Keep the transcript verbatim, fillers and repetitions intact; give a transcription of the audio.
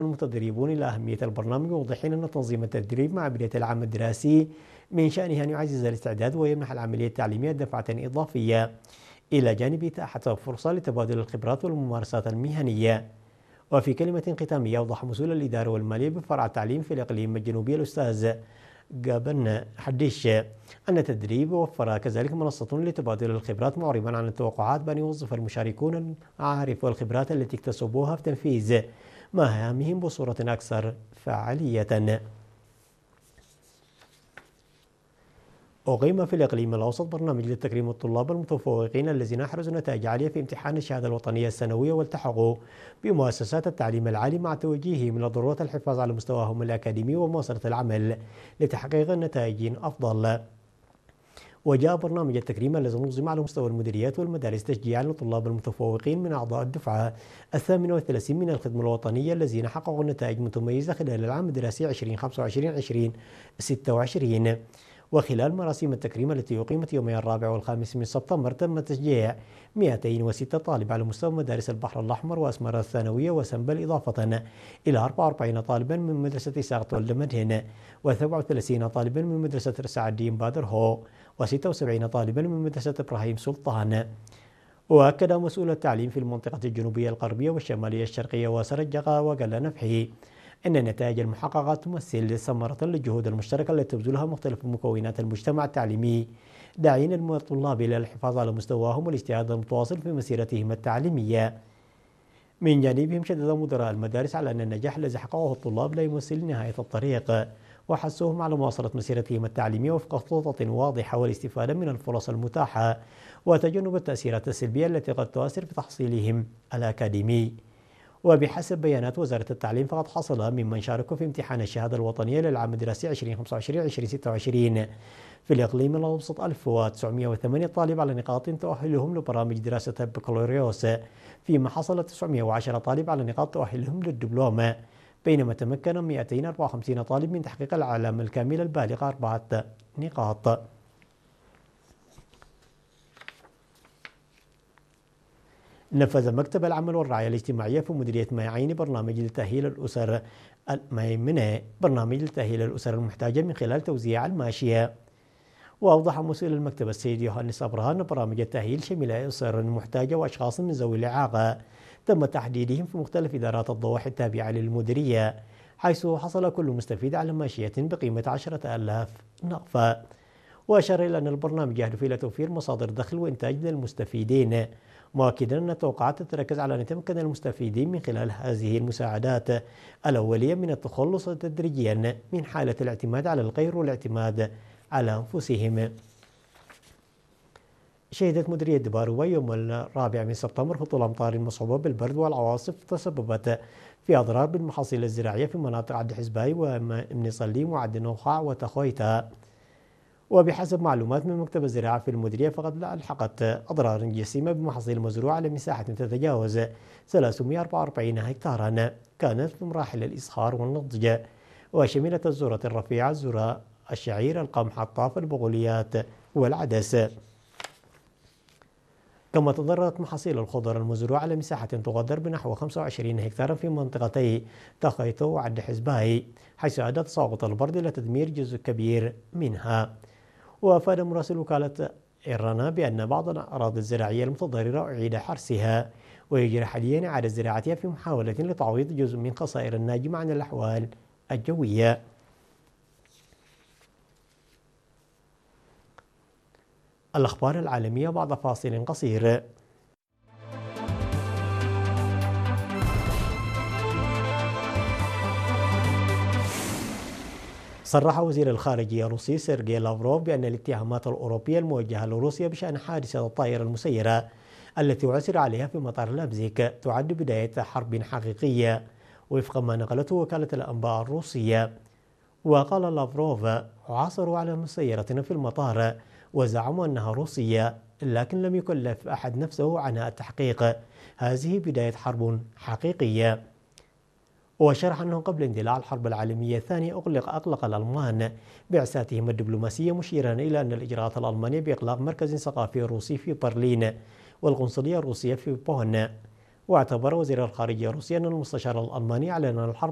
المتدربون إلى أهمية البرنامج، موضحين أن تنظيم التدريب مع بداية العام الدراسي من شأنه أن يعزز الاستعداد ويمنح العملية التعليمية دفعة إضافية، إلى جانب إتاحة فرصة لتبادل الخبرات والممارسات المهنية. وفي كلمة ختامية أوضح مسؤول الإدارة والمالية بفرع التعليم في الإقليم الجنوبي الأستاذ جابن حديش أن التدريب وفر كذلك منصة لتبادل الخبرات، معربا عن التوقعات بأن يوظف المشاركون المعارف والخبرات التي اكتسبوها في تنفيذ مهامهم بصورة أكثر فعالية. أقيم في الإقليم الأوسط برنامج لتكريم الطلاب المتفوقين الذين أحرزوا نتائج عالية في امتحان الشهادة الوطنية السنوية والتحقوا بمؤسسات التعليم العالي، مع توجيههم إلى ضرورة الحفاظ على مستواهم الأكاديمي ومواصلة العمل لتحقيق نتائج أفضل. وجاء برنامج التكريم الذي نظم على مستوى المديريات والمدارس تشجيعا للطلاب المتفوقين من أعضاء الدفعة الثامنة والثلاثين من الخدمة الوطنية الذين حققوا نتائج متميزة خلال العام الدراسي عشرين خمسة وعشرين عشرين ستة وعشرين. وخلال مراسم التكريم التي أقيمت يومي الرابع والخامس من سبتمبر، تم تشجيع مئتين وستة طالب على مستوى مدارس البحر الأحمر وأسمر الثانوية وسنبل، إضافة إلى أربعة وأربعين طالبا من مدرسة ساقط والمدهن، وسبعة وثلاثين طالبا من مدرسة سعد الدين بادر هو، وستة وسبعين طالبا من مدرسة إبراهيم سلطان. وأكد مسؤول التعليم في المنطقة الجنوبية الغربية والشمالية الشرقية واسر الجغا وقال نفحي أن النتائج المحققة تمثل ثمرة للجهود المشتركة التي تبذلها مختلف مكونات المجتمع التعليمي، داعين الطلاب إلى الحفاظ على مستواهم والاجتهاد المتواصل في مسيرتهم التعليمية. من جانبهم شدد مدراء المدارس على أن النجاح الذي حققه الطلاب لا يمثل نهاية الطريق، وحثهم على مواصلة مسيرتهم التعليمية وفق خطط واضحة والاستفادة من الفرص المتاحة وتجنب التأثيرات السلبية التي قد تؤثر في تحصيلهم الأكاديمي. وبحسب بيانات وزارة التعليم، فقد حصل ممن شاركوا في امتحان الشهادة الوطنية للعام الدراسي عشرين خمسة وعشرين عشرين ستة وعشرين في الإقليم الأوسط ألف وتسعمئة وثمانية طالب على نقاط تؤهلهم لبرامج دراسة البكالوريوس، فيما حصل تسعمئة وعشرة طالب على نقاط تؤهلهم للدبلوم، بينما تمكن مئتين وأربعة وخمسين طالب من تحقيق العلامة الكاملة البالغة أربعة نقاط. نفذ مكتب العمل والرعاية الاجتماعية في مديرية مايعين برنامج لتأهيل الأسر الميمنة برنامج لتأهيل الأسر المحتاجة من خلال توزيع الماشية. وأوضح مسؤول المكتب السيد يوهانس أبرهان أن برامج التأهيل شمل أسر محتاجة وأشخاص من ذوي الإعاقة تم تحديدهم في مختلف إدارات الضواحي التابعة للمديرية، حيث حصل كل مستفيد على ماشية بقيمة عشرة آلاف نقفة. وأشار إلى أن البرنامج يهدف إلى توفير مصادر دخل وإنتاج للمستفيدين، مؤكدا أن التوقعات تتركز على أن يتمكن المستفيدين من خلال هذه المساعدات الأولية من التخلص تدريجيا من حالة الاعتماد على الغير والاعتماد على أنفسهم. شهدت مديرية دباروة يوم الرابع من سبتمبر هطول أمطار مصحوبة بالبرد والعواصف تسببت في أضرار بالمحاصيل الزراعية في مناطق عد حزباي ومن صليم وعد نوخاع وتخويتا. وبحسب معلومات من مكتب الزراعة في المديرية، فقد ألحقت أضرار جسيمة بمحاصيل مزروعة على مساحة تتجاوز ثلاثمئة وأربعة وأربعين هكتارا، كانت في مراحل الإصهار والنضج، وشملت الذرة الرفيعة، الذرة، الشعير، القمح، الطاف، البقوليات والعدس. كما تضررت محاصيل الخضر المزروعة على مساحة تقدر بنحو خمسة وعشرين هكتارا في منطقتي تخيتو وعد حزباي، حيث أدى تساقط البرد إلى تدمير جزء كبير منها. وأفاد مراسل وكالة إيرانا بأن بعض الأراضي الزراعية المتضررة أعيد حرثها، ويجري حاليا إعادة زراعتها في محاولة لتعويض جزء من خسائر الناجمة عن الأحوال الجوية. الأخبار العالمية بعد فاصل قصير. صرح وزير الخارجية الروسي سيرجي لافروف بأن الاتهامات الأوروبية الموجهة لروسيا بشأن حادثة الطائرة المسيرة التي عثر عليها في مطار لابزيك تعد بداية حرب حقيقية، وفق ما نقلته وكالة الأنباء الروسية. وقال لافروف: عاثروا على مسيرة في المطار وزعموا أنها روسية، لكن لم يكلف أحد نفسه عنها التحقيق. هذه بداية حرب حقيقية. وشرح أنه قبل اندلاع الحرب العالمية الثانية أغلق أطلق الألمان بعثاتهم الدبلوماسية، مشيرا إلى أن الإجراءات الألمانية بإغلاق مركز ثقافي روسي في برلين والقنصلية الروسية في بون. واعتبر وزير الخارجية الروسي أن المستشار الألماني أعلن الحرب